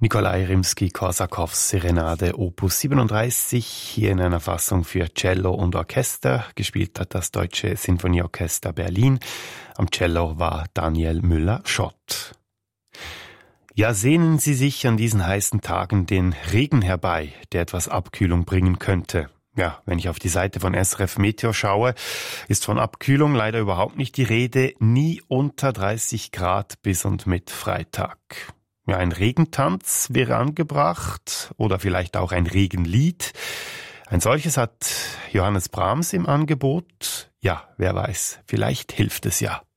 Nikolai Rimski-Korsakows Serenade Opus 37, hier in einer Fassung für Cello und Orchester. Gespielt hat das Deutsche Sinfonieorchester Berlin. Am Cello war Daniel Müller-Schott. Ja, sehnen Sie sich an diesen heißen Tagen den Regen herbei, der etwas Abkühlung bringen könnte. Ja, wenn ich auf die Seite von SRF Meteo schaue, ist von Abkühlung leider überhaupt nicht die Rede. Nie unter 30 Grad bis und mit Freitag. Ja, ein Regentanz wäre angebracht oder vielleicht auch ein Regenlied. Ein solches hat Johannes Brahms im Angebot. Ja, wer weiß, vielleicht hilft es ja.